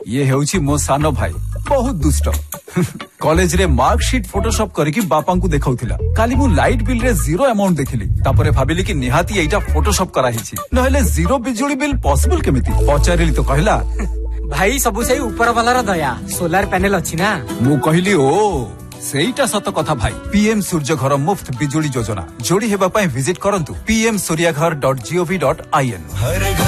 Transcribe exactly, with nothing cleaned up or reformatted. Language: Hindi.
ये हेउची मो सानो भाई बहुत दुष्ट कॉलेज रे मार्कशीट फोटोशॉप करके बापा को देखाउथिला काली मु लाइट बिल रे जीरो अमाउंट देखिली तापरे भाबिली कि निहाती एटा फोटोशॉप करा हिची नहले जीरो बिजुली बिल पॉसिबल केमिति पचारिली तो कहला भाई सबु सही ऊपर वाला रा दया सोलार पैनल अछि ना मु कहली ओ सेईटा सत कथा भाई पीएम सूर्य घर मुफ्त बिजुली योजना जोड़ी हेबा पई विजिट करंतु P M Suryaghar dot G O V dot I N.